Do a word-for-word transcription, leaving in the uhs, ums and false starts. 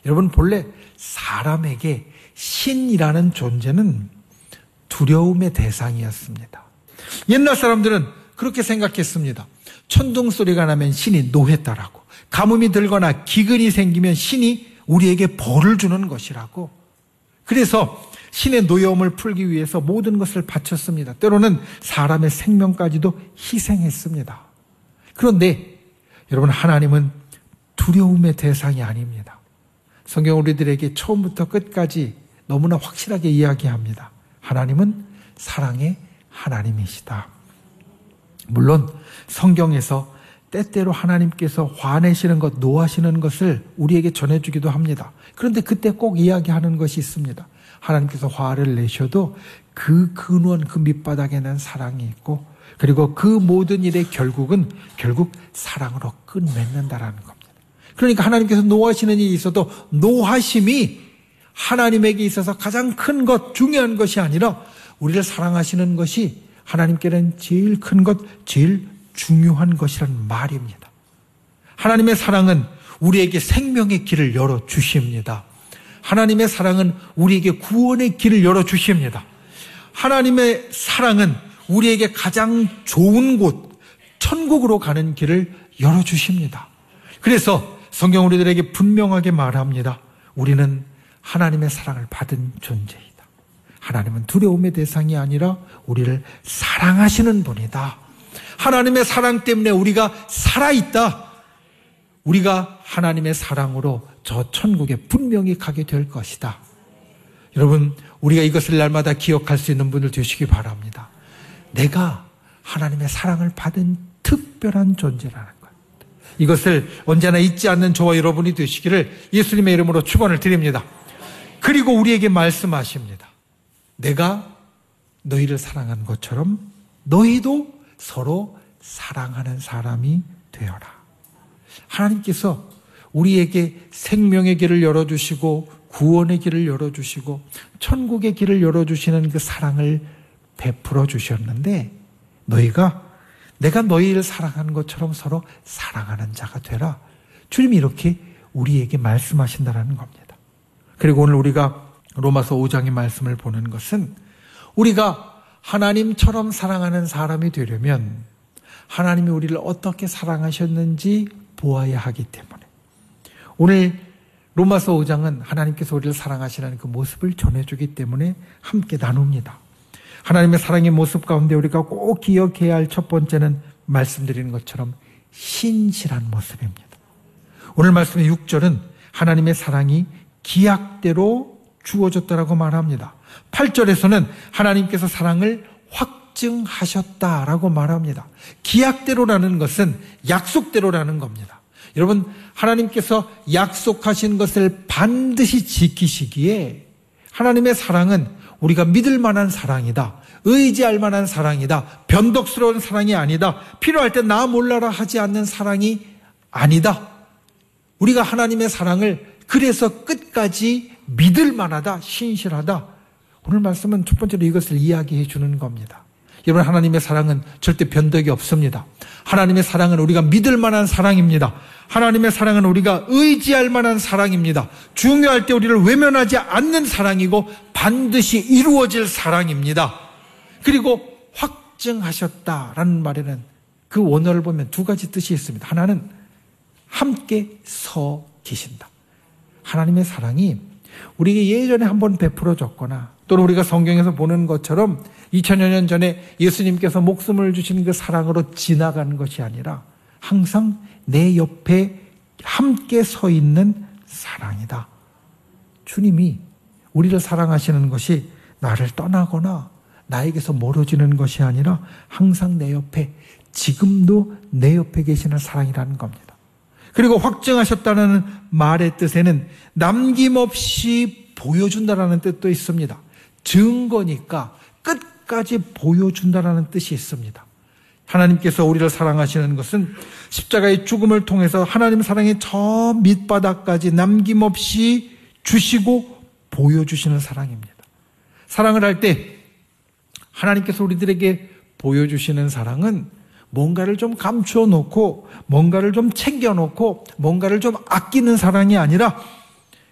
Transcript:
여러분, 본래 사람에게 신이라는 존재는 두려움의 대상이었습니다. 옛날 사람들은 그렇게 생각했습니다. 천둥 소리가 나면 신이 노했다라고, 가뭄이 들거나 기근이 생기면 신이 우리에게 벌을 주는 것이라고. 그래서 신의 노여움을 풀기 위해서 모든 것을 바쳤습니다. 때로는 사람의 생명까지도 희생했습니다. 그런데 여러분, 하나님은 두려움의 대상이 아닙니다. 성경 우리들에게 처음부터 끝까지 너무나 확실하게 이야기합니다. 하나님은 사랑의 하나님이시다. 물론 성경에서 때때로 하나님께서 화내시는 것, 노하시는 것을 우리에게 전해주기도 합니다. 그런데 그때 꼭 이야기하는 것이 있습니다. 하나님께서 화를 내셔도 그 근원, 그 밑바닥에는 사랑이 있고, 그리고 그 모든 일의 결국은 결국 사랑으로 끝맺는다라는 겁니다. 그러니까 하나님께서 노하시는 일이 있어도 노하심이 하나님에게 있어서 가장 큰 것, 중요한 것이 아니라 우리를 사랑하시는 것이 하나님께는 제일 큰 것, 제일 중요한 것이란 말입니다. 하나님의 사랑은 우리에게 생명의 길을 열어주십니다. 하나님의 사랑은 우리에게 구원의 길을 열어주십니다. 하나님의 사랑은 우리에게 가장 좋은 곳, 천국으로 가는 길을 열어주십니다. 그래서 성경 우리들에게 분명하게 말합니다. 우리는 하나님의 사랑을 받은 존재이다. 하나님은 두려움의 대상이 아니라 우리를 사랑하시는 분이다. 하나님의 사랑 때문에 우리가 살아있다. 우리가 하나님의 사랑으로 저 천국에 분명히 가게 될 것이다. 여러분, 우리가 이것을 날마다 기억할 수 있는 분들 되시기 바랍니다. 내가 하나님의 사랑을 받은 특별한 존재라는 것. 이것을 언제나 잊지 않는 저와 여러분이 되시기를 예수님의 이름으로 축원을 드립니다. 그리고 우리에게 말씀하십니다. 내가 너희를 사랑한 것처럼 너희도 서로 사랑하는 사람이 되어라. 하나님께서 우리에게 생명의 길을 열어주시고 구원의 길을 열어주시고 천국의 길을 열어주시는 그 사랑을 베풀어 주셨는데, 너희가 내가 너희를 사랑하는 것처럼 서로 사랑하는 자가 되라. 주님이 이렇게 우리에게 말씀하신다는 겁니다. 그리고 오늘 우리가 로마서 오 장의 말씀을 보는 것은 우리가 하나님처럼 사랑하는 사람이 되려면 하나님이 우리를 어떻게 사랑하셨는지 보아야 하기 때문에, 오늘 로마서 오 장은 하나님께서 우리를 사랑하시는 그 모습을 전해주기 때문에 함께 나눕니다. 하나님의 사랑의 모습 가운데 우리가 꼭 기억해야 할 첫 번째는 말씀드리는 것처럼 신실한 모습입니다. 오늘 말씀의 육 절은 하나님의 사랑이 기약대로 주어졌다라고 말합니다. 팔 절에서는 하나님께서 사랑을 확증하셨다라고 말합니다. 기약대로라는 것은 약속대로라는 겁니다. 여러분, 하나님께서 약속하신 것을 반드시 지키시기에 하나님의 사랑은 우리가 믿을 만한 사랑이다, 의지할 만한 사랑이다, 변덕스러운 사랑이 아니다, 필요할 때 나 몰라라 하지 않는 사랑이 아니다. 우리가 하나님의 사랑을 그래서 끝까지 믿을 만하다, 신실하다. 오늘 말씀은 첫 번째로 이것을 이야기해 주는 겁니다. 여러분, 하나님의 사랑은 절대 변덕이 없습니다. 하나님의 사랑은 우리가 믿을 만한 사랑입니다. 하나님의 사랑은 우리가 의지할 만한 사랑입니다. 중요할 때 우리를 외면하지 않는 사랑이고 반드시 이루어질 사랑입니다. 그리고 확증하셨다라는 말에는 그 원어를 보면 두 가지 뜻이 있습니다. 하나는 함께 서 계신다. 하나님의 사랑이 우리에게 예전에 한번 베풀어 줬거나 또는 우리가 성경에서 보는 것처럼 이천여 년 전에 예수님께서 목숨을 주신 그 사랑으로 지나가는 것이 아니라 항상 내 옆에 함께 서 있는 사랑이다. 주님이 우리를 사랑하시는 것이 나를 떠나거나 나에게서 멀어지는 것이 아니라 항상 내 옆에, 지금도 내 옆에 계시는 사랑이라는 겁니다. 그리고 확증하셨다는 말의 뜻에는 남김없이 보여준다라는 뜻도 있습니다. 증거니까 끝까지 보여준다라는 뜻이 있습니다. 하나님께서 우리를 사랑하시는 것은 십자가의 죽음을 통해서 하나님 사랑의 저 밑바닥까지 남김없이 주시고 보여주시는 사랑입니다. 사랑을 할 때 하나님께서 우리들에게 보여주시는 사랑은 뭔가를 좀 감추어 놓고 뭔가를 좀 챙겨 놓고 뭔가를 좀 아끼는 사랑이 아니라